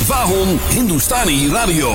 Vahon Hindustani Radio.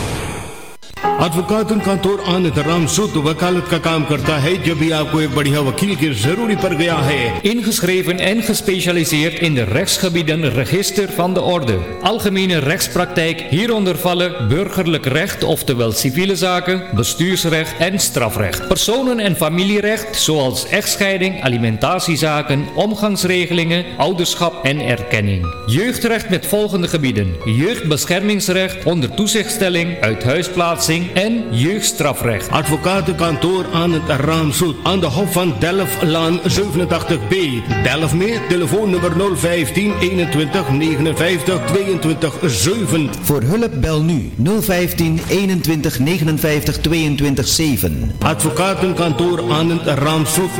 Advocate आनंद राम सूद वकालत का काम करता है जब भी आपको एक बढ़िया वकील की जरूरी पड़ गया है. Ingeschreven en gespecialiseerd in de rechtsgebieden Register van de Orde. Algemene rechtspraktijk, hieronder vallen burgerlijk recht, oftewel civiele zaken, bestuursrecht en strafrecht. Personen- en familierecht, zoals echtscheiding, alimentatiezaken, omgangsregelingen, ouderschap en erkenning. Jeugdrecht met volgende gebieden: jeugdbeschermingsrecht, onder toezichtstelling, uithuisplaatsing en jeugdstrafrecht. Advocatenkantoor Anand Ramsoet aan de Hof van Delftlaan 87B. Delft meer, telefoonnummer 015 21 59 22 7. Voor hulp bel nu 015 21 59 22 7. Advocatenkantoor Anand Ramsoet.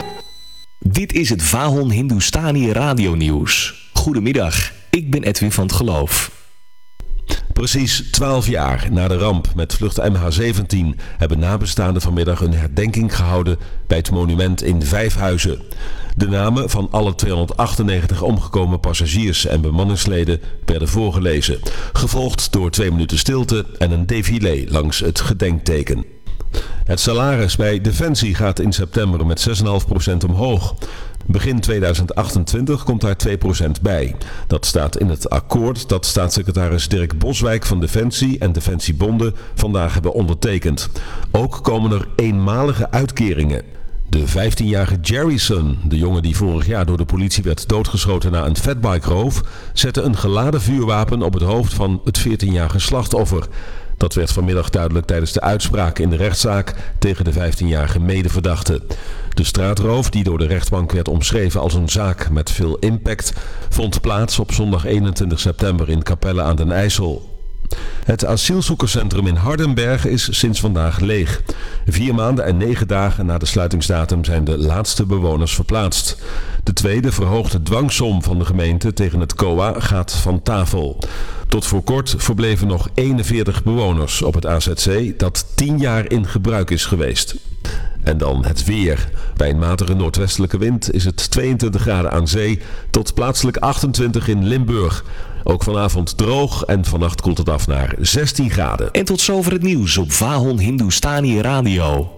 Dit is het Vahon Hindustani Radio Nieuws. Goedemiddag, ik ben Edwin van het Geloof. Precies 12 jaar na de ramp met vlucht MH17 hebben nabestaanden vanmiddag een herdenking gehouden bij het monument in Vijfhuizen. De namen van alle 298 omgekomen passagiers en bemanningsleden werden voorgelezen, gevolgd door 2 minuten stilte en een défilé langs het gedenkteken. Het salaris bij Defensie gaat in september met 6,5% omhoog. Begin 2028 komt daar 2% bij. Dat staat in het akkoord dat staatssecretaris Dirk Boswijk van Defensie en Defensiebonden vandaag hebben ondertekend. Ook komen er eenmalige uitkeringen. De 15-jarige Jerryson, de jongen die vorig jaar door de politie werd doodgeschoten na een fatbike-roof, zette een geladen vuurwapen op het hoofd van het 14-jarige slachtoffer. Dat werd vanmiddag duidelijk tijdens de uitspraak in de rechtszaak tegen de 15-jarige medeverdachte. De straatroof, die door de rechtbank werd omschreven als een zaak met veel impact, vond plaats op zondag 21 september in Capelle aan den IJssel. Het asielzoekerscentrum in Hardenberg is sinds vandaag leeg. 4 maanden en 9 dagen na de sluitingsdatum zijn de laatste bewoners verplaatst. De tweede verhoogde dwangsom van de gemeente tegen het COA gaat van tafel. Tot voor kort verbleven nog 41 bewoners op het AZC dat 10 jaar in gebruik is geweest. En dan het weer. Bij een matige noordwestelijke wind is het 22 graden aan zee tot plaatselijk 28 in Limburg. Ook vanavond droog en vannacht koelt het af naar 16 graden. En tot zover het nieuws op Vahon Hindustani Radio.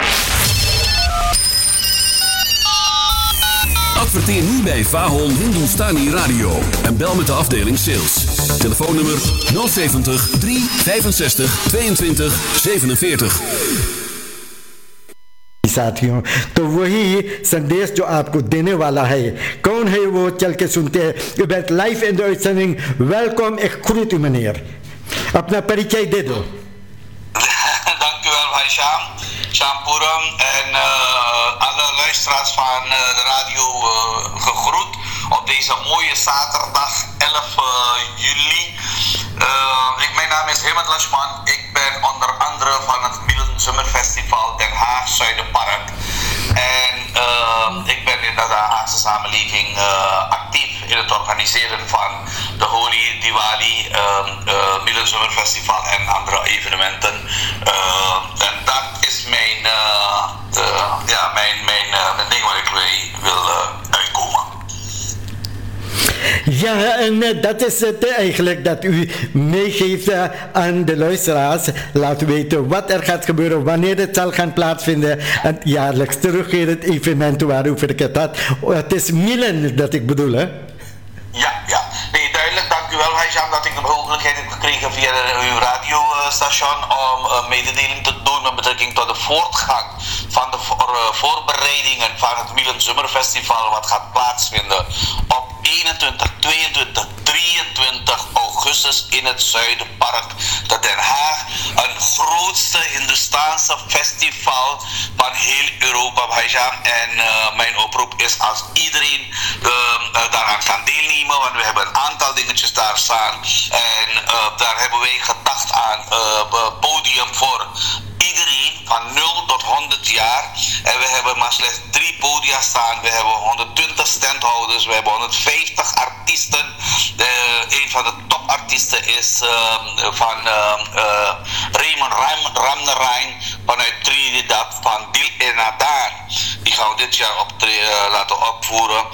Adverteer nu bij Vahon Hindustani Radio en bel met de afdeling sales. Telefoonnummer 070 365 22 47. साथियों तो वही संदेश जो आपको देने वाला है कौन है वो चल के सुनते हैं u bent live in de uitzending welkom ik groet u meneer अपना परिचय दे दो dank u wel Haisham Shampuram en alle luisteraars van de radio gegroet op deze mooie zaterdag 11 juli. Mijn naam is Hemant Lashman. Ik ben onder andere van het Milan Zomerfestival Den Haag Zuiderpark. En ik ben in de Haagse samenleving actief in het organiseren van de Holi, Diwali, Milan Zomerfestival en andere evenementen. En dat is mijn ding waar ik mee wil uitkomen. Ja, en dat is het eigenlijk dat u meegeeft aan de luisteraars. Laat weten wat er gaat gebeuren, wanneer het zal gaan plaatsvinden. En jaarlijks terugkerend evenement waarover ik het had. Het is Milan dat ik bedoel, hè? Ja. Nee, duidelijk. Dank u wel, Haisham, dat ik de mogelijkheid heb gekregen via uw radiostation om mededeling te doen met betrekking tot de voortgang van de voorbereidingen van het Milan Zomerfestival wat gaat plaatsvinden op 21, 22, 23 augustus in het Zuiderpark te Den Haag. Een grootste Hindustaanse festival van heel Europa, Haisham. En mijn oproep is als iedereen daaraan kan deelnemen, want we hebben een aantal dingetjes daar staan. En daar hebben wij gedacht aan podium voor iedereen van 0 tot 100 jaar. En we hebben maar slechts 3 podia staan. We hebben 120 standhouders. We hebben 150 artiesten. Een van de topartiesten is van Raymond Ramnerijn vanuit Trinidad van Dil en Nadan. Die gaan we dit jaar laten opvoeren.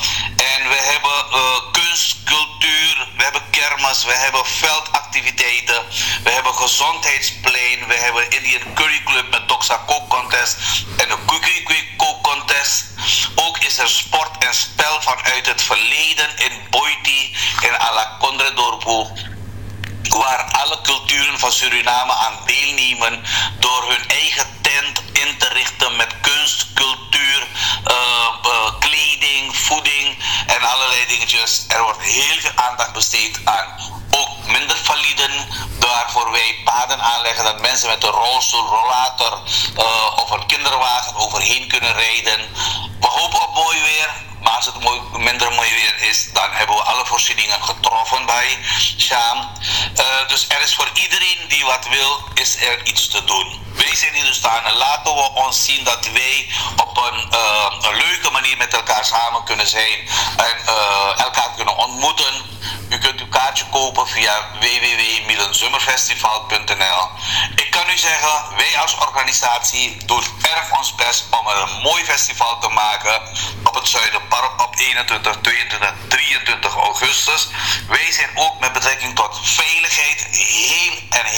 En we hebben kunst, cultuur, we hebben kermis, we hebben veldactiviteiten, we hebben gezondheidsplein, we hebben Indian Curry Club met Doxa Cook Contest en de Cookie Cook Contest. Ook is er sport en spel vanuit het verleden in Boiti en Alakondredorpu, waar alle culturen van Suriname aan deelnemen door hun eigen tent in te richten met kunst, cultuur, kleding, voeding en allerlei dingetjes. Er wordt heel veel aandacht besteed aan ook minder validen, waarvoor wij paden aanleggen dat mensen met een rolstoel, rollator of een kinderwagen overheen kunnen rijden. We hopen op mooi weer. Maar als het minder mooi weer is, dan hebben we alle voorzieningen getroffen bij Sham. Dus er is voor iedereen die wat wil, is er iets te doen. Wij zijn Hindustanen. Laten we ons zien dat wij op een leuke manier met elkaar samen kunnen zijn. En elkaar kunnen ontmoeten. U kunt uw kaartje kopen via www.milenzummerfestival.nl. Ik kan u zeggen, wij als organisatie doen erg ons best om er een mooi festival te maken op het Zuiderpark op 21, 22, 23 augustus. Wij zijn ook met betrekking tot veiligheid heel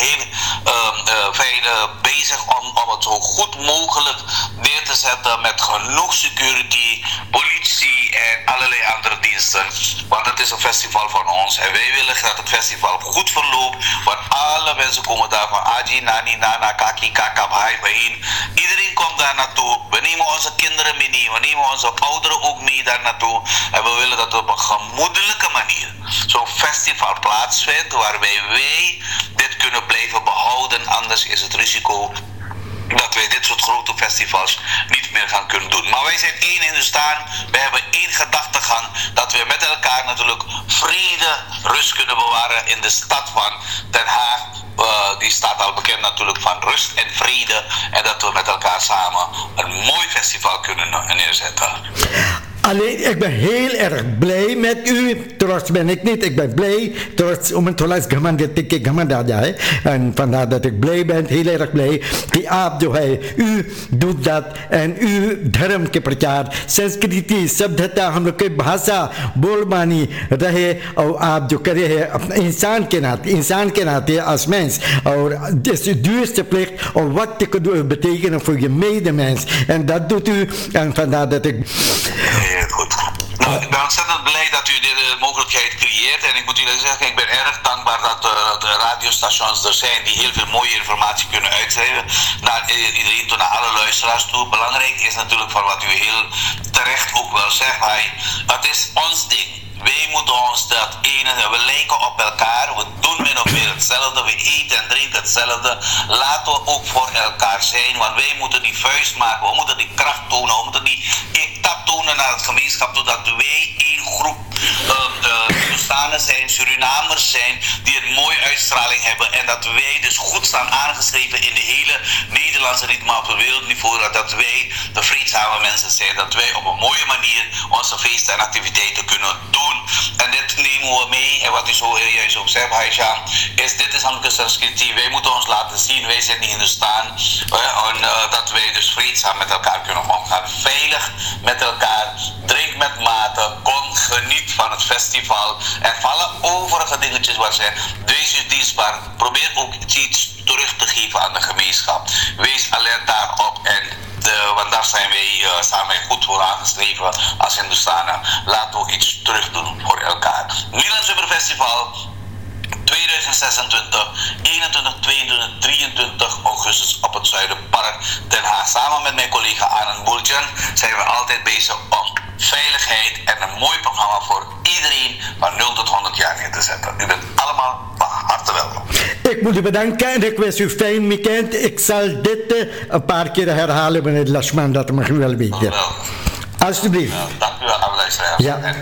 bezig om het zo goed mogelijk neer te zetten met genoeg security, politie en allerlei andere diensten. Want het is een festival van ons en wij willen dat het festival goed verloopt. Want alle mensen komen daar van Aji, Nani, Nana, Kaki, Kaka, Bahai, Bahin. Iedereen komt daar naartoe. We nemen onze kinderen mee, we nemen onze ouderen ook mee daar naartoe. En we willen dat op een gemoedelijke manier zo'n festival plaatsvindt waarbij wij dit kunnen blijven behouden. Anders is het risico dat wij dit soort grote festivals niet meer gaan kunnen doen. Maar wij zijn één Hindustan, wij hebben één gedachtegang, dat we met elkaar natuurlijk vrede, rust kunnen bewaren in de stad van Den Haag. Die staat al bekend natuurlijk van rust en vrede en dat we met elkaar samen een mooi festival kunnen neerzetten. Alleen, ik ben heel erg blij met u. Trots ben ik niet. Ik ben blij. Trots om het tolas gamanda. En vandaar dat ik blij ben. Heel erg blij. Die aap जो है, u doet dat. En u धर्म के प्रचार, संस्कृति, सभ्यता, हम लोग की भाषा, बोलबानी रहे और आप जो करे है इंसान के नाते als mens. और de duurste plicht om wat te kunnen betekenen voor je medemens. En dat doet u. En vandaar dat ik... Heel goed. Nou, ik ben ontzettend blij dat u deze mogelijkheid creëert. En ik moet jullie zeggen, ik ben erg dankbaar dat de radiostations er zijn die heel veel mooie informatie kunnen uitgeven naar iedereen toe, naar alle luisteraars toe. Belangrijk is natuurlijk van wat u heel terecht ook wel zegt. Het is ons ding. Wij moeten ons dat ene, we lijken op elkaar, we doen min of meer hetzelfde, we eten en drinken hetzelfde. Laten we ook voor elkaar zijn, want wij moeten die vuist maken, we moeten die kracht tonen, we moeten die tap tonen naar het gemeenschap, zodat wij één groep Hindustanen zijn, Surinamers zijn, die een mooie uitstraling hebben en dat wij dus goed staan aangeschreven in de hele Nederlandse ritme op het wereldniveau, dat wij de vreedzame mensen zijn, dat wij op een mooie manier onze feesten en activiteiten kunnen doen. En dit nemen we mee, en wat u zo juist ook zegt, Haisha, is dit is een Sanskriti. Wij moeten ons laten zien, wij zijn niet Hindustan, en dat wij dus vreedzaam met elkaar kunnen omgaan, veilig met elkaar, drink met mate, kom, geniet van het festival en van alle overige dingetjes waar zijn. Wees u dienstbaar, probeer ook iets terug te geven aan de gemeenschap. Wees alert daarop en want daar zijn wij goed voor aangeschreven als Hindustanen. Laten we iets terug doen voor elkaar. Milan Super Festival 2026, 21, 22, 23 augustus op het Zuiderpark Den Haag. Samen met mijn collega Anand Boeltjan zijn we altijd bezig om veiligheid en een mooi programma voor iedereen van 0 tot 100 jaar neer te zetten. U bent allemaal van harte welkom. Ik moet u bedanken en ik wens u fijn weekend. Ik zal dit een paar keer herhalen, meneer Lashman, dat mag u wel weten. Alsjeblieft. Dank u wel, luisteraars. Ja. En